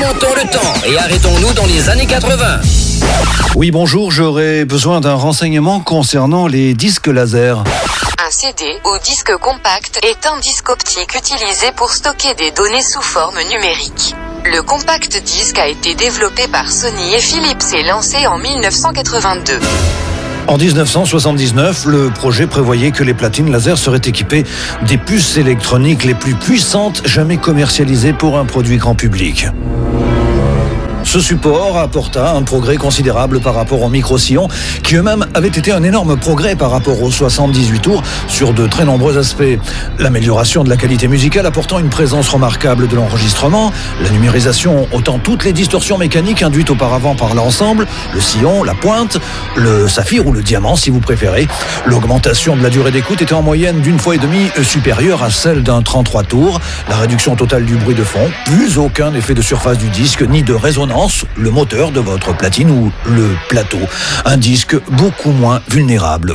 Remontons le temps et arrêtons-nous dans les années 80. Oui, bonjour, j'aurais besoin d'un renseignement concernant les disques laser. Un CD ou disque compact est un disque optique utilisé pour stocker des données sous forme numérique. Le compact disque a été développé par Sony et Philips et lancé en 1982. En 1979, le projet prévoyait que les platines laser seraient équipées des puces électroniques les plus puissantes jamais commercialisées pour un produit grand public. Ce support apporta un progrès considérable par rapport aux micro-sillons, qui eux-mêmes avaient été un énorme progrès par rapport aux 78 tours sur de très nombreux aspects. L'amélioration de la qualité musicale apportant une présence remarquable de l'enregistrement, la numérisation ôtant toutes les distorsions mécaniques induites auparavant par l'ensemble, le sillon, la pointe, le saphir ou le diamant si vous préférez. L'augmentation de la durée d'écoute était en moyenne d'1,5 fois supérieure à celle d'un 33 tours. La réduction totale du bruit de fond, plus aucun effet de surface du disque ni de résonance, le moteur de votre platine ou le plateau. Un disque beaucoup moins vulnérable